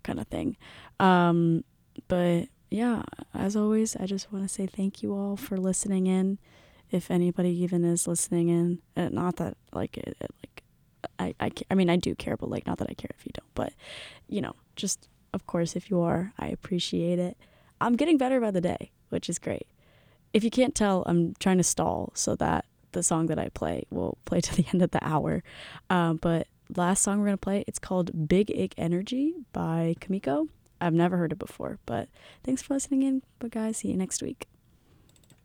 kind of thing. But yeah, as always, I just want to say thank you all for listening in. If anybody even is listening in, not that like like I mean I do care, but like not that I care if you don't. But just of course if you are, I appreciate it. I'm getting better by the day, which is great. If you can't tell, I'm trying to stall so that the song that I play will play to the end of the hour. But last song we're gonna play, it's called Big Ick Energy by Kamiko. I've never heard it before, but thanks for listening in. But guys, see you next week.